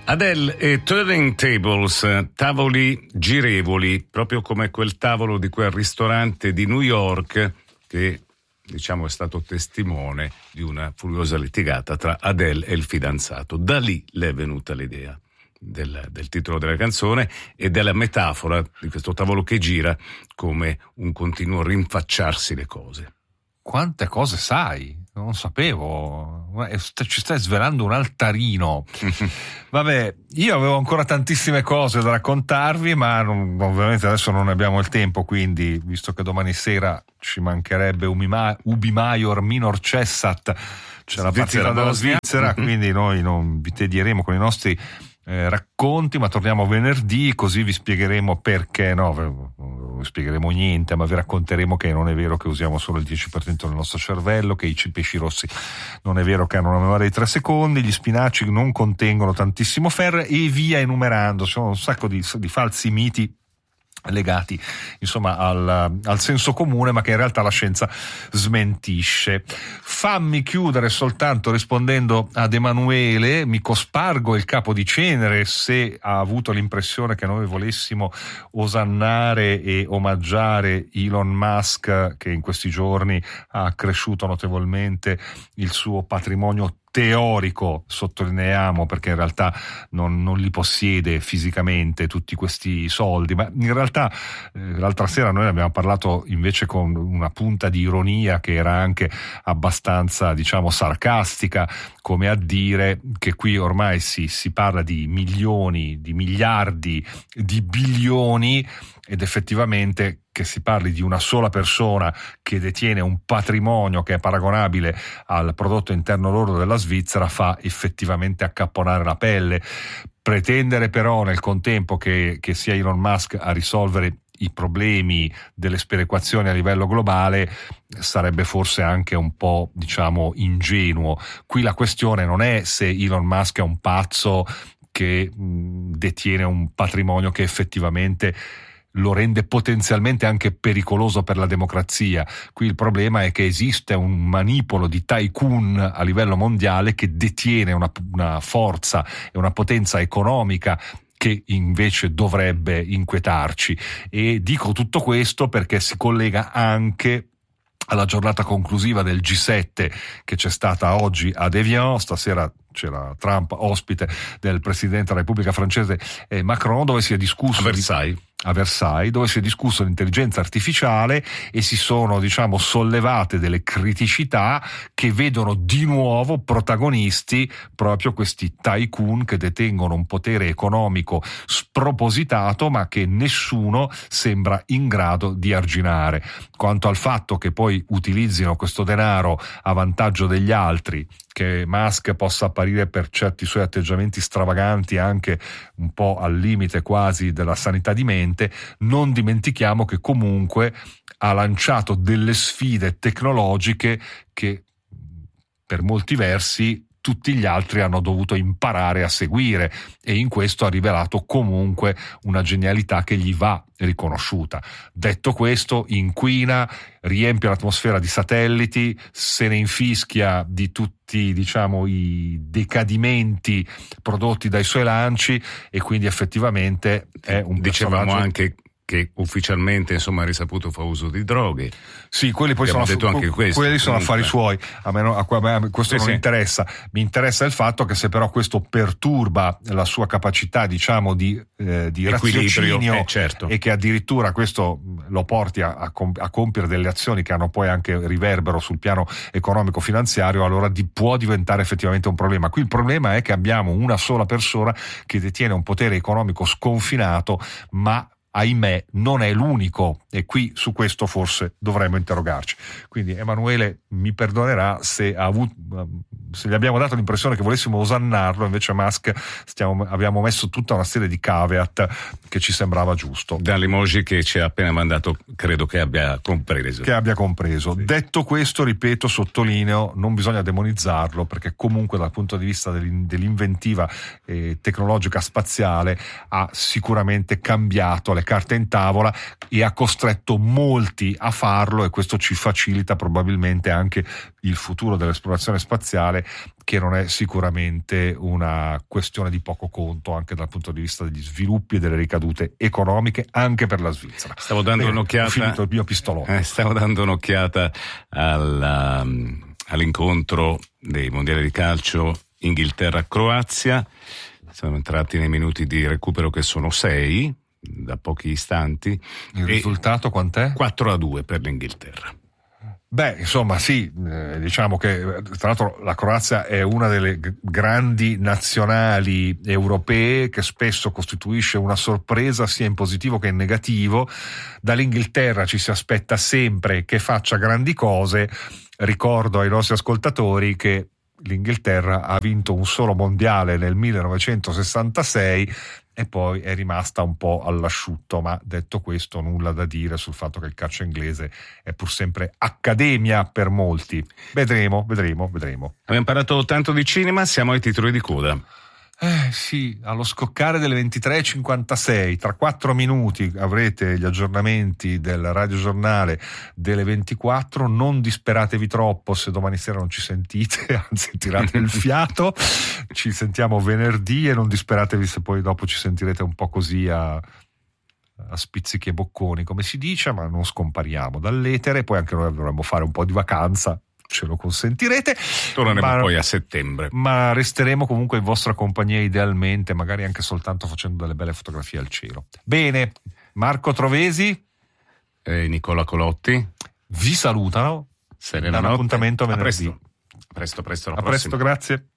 Adele e Turning Tables, tavoli girevoli, proprio come quel tavolo di quel ristorante di New York che, diciamo, è stato testimone di una furiosa litigata tra Adele e il fidanzato. Da lì le è venuta l'idea del titolo della canzone e della metafora di questo tavolo che gira come un continuo rinfacciarsi le cose. Quante cose sai? Non sapevo, ci stai svelando un altarino. Vabbè, io avevo ancora tantissime cose da raccontarvi, ma ovviamente adesso non abbiamo il tempo, quindi visto che domani sera ci mancherebbe ubi maior minor cessat, c'è la partita della Svizzera, quindi noi non vi tedieremo con i nostri racconti, ma torniamo venerdì, così vi spiegheremo perché non vi spiegheremo niente, ma vi racconteremo che non è vero che usiamo solo il 10% del nostro cervello, che i pesci rossi non è vero che hanno una memoria di 3 secondi, gli spinaci non contengono tantissimo ferro, e via enumerando. Ci sono un sacco di falsi miti legati insomma al senso comune, ma che in realtà la scienza smentisce. Fammi chiudere soltanto rispondendo ad Emanuele: mi cospargo il capo di cenere se ha avuto l'impressione che noi volessimo osannare e omaggiare Elon Musk, che in questi giorni ha accresciuto notevolmente il suo patrimonio teorico, sottolineiamo, perché in realtà non li possiede fisicamente tutti questi soldi, ma in realtà l'altra sera noi abbiamo parlato invece con una punta di ironia che era anche abbastanza, diciamo, sarcastica, come a dire che qui ormai si parla di milioni, di miliardi, di bilioni, ed effettivamente che si parli di una sola persona che detiene un patrimonio che è paragonabile al prodotto interno lordo della Svizzera fa effettivamente accapponare la pelle. Pretendere però nel contempo che sia Elon Musk a risolvere i problemi delle sperequazioni a livello globale sarebbe forse anche un po', diciamo, ingenuo. Qui la questione non è se Elon Musk è un pazzo che detiene un patrimonio che effettivamente lo rende potenzialmente anche pericoloso per la democrazia. Qui il problema è che esiste un manipolo di tycoon a livello mondiale che detiene una forza e una potenza economica che invece dovrebbe inquietarci. E dico tutto questo perché si collega anche alla giornata conclusiva del G7 che c'è stata oggi ad Evian. Stasera c'era Trump ospite del Presidente della Repubblica francese Macron, dove si è discusso a Versailles, dove si è discusso l'intelligenza artificiale e si sono, diciamo, sollevate delle criticità che vedono di nuovo protagonisti proprio questi tycoon che detengono un potere economico spropositato, ma che nessuno sembra in grado di arginare. Quanto al fatto che poi utilizzino questo denaro a vantaggio degli altri, che Musk possa apparire per certi suoi atteggiamenti stravaganti anche un po' al limite quasi della sanità di mente, non dimentichiamo che comunque ha lanciato delle sfide tecnologiche che per molti versi tutti gli altri hanno dovuto imparare a seguire, e in questo ha rivelato comunque una genialità che gli va riconosciuta. Detto questo, inquina, riempie l'atmosfera di satelliti, se ne infischia di tutti, diciamo, i decadimenti prodotti dai suoi lanci, e quindi effettivamente è un personaggio. Dicevamo anche che ufficialmente, insomma, ha risaputo fa uso di droghe. Sì, quelli poi sono affari suoi. A me questo non interessa. Mi interessa il fatto che se però questo perturba la sua capacità, diciamo, di raziocinio, certo, e che addirittura questo lo porti a compiere delle azioni che hanno poi anche riverbero sul piano economico-finanziario, allora può diventare effettivamente un problema. Qui il problema è che abbiamo una sola persona che detiene un potere economico sconfinato, ma ahimè non è l'unico, e qui su questo forse dovremmo interrogarci. Quindi Emanuele mi perdonerà se gli abbiamo dato l'impressione che volessimo osannarlo, invece Musk abbiamo messo tutta una serie di caveat che ci sembrava giusto. Dall'emoji che ci ha appena mandato credo che abbia compreso. Sì. Detto questo, ripeto, sottolineo, non bisogna demonizzarlo, perché comunque dal punto di vista dell'inventiva tecnologica spaziale ha sicuramente cambiato le carte in tavola e ha costretto molti a farlo, e questo ci facilita probabilmente anche il futuro dell'esplorazione spaziale, che non è sicuramente una questione di poco conto anche dal punto di vista degli sviluppi e delle ricadute economiche anche per la Svizzera. Stavo dando un'occhiata. Ho finito il mio pistolone. Stavo dando un'occhiata all'incontro dei mondiali di calcio Inghilterra-Croazia. Siamo entrati nei minuti di recupero, che sono 6 da pochi istanti. Il risultato quant'è? 4-2 per l'Inghilterra. Beh, insomma, sì, diciamo che tra l'altro la Croazia è una delle grandi nazionali europee che spesso costituisce una sorpresa sia in positivo che in negativo. Dall'Inghilterra ci si aspetta sempre che faccia grandi cose. Ricordo ai nostri ascoltatori che l'Inghilterra ha vinto un solo mondiale nel 1966 e poi è rimasta un po' all'asciutto, ma detto questo nulla da dire sul fatto che il calcio inglese è pur sempre accademia per molti. Vedremo. Abbiamo parlato tanto di cinema, siamo ai titoli di coda. Sì, allo scoccare delle 23:56, tra 4 minuti avrete gli aggiornamenti del radiogiornale delle 24. Non disperatevi troppo se domani sera non ci sentite, anzi tirate il fiato. Ci sentiamo venerdì, e non disperatevi se poi dopo ci sentirete un po' così a spizzichi e bocconi, come si dice, ma non scompariamo dall'etere. Poi anche noi dovremmo fare un po' di vacanza, ce lo consentirete. Torneremo poi a settembre, ma resteremo comunque in vostra compagnia, idealmente, magari anche soltanto facendo delle belle fotografie al cielo. Bene, Marco Trovesi e Nicola Colotti vi salutano. Serena Un appuntamento venerdì. A presto, alla prossima. Grazie.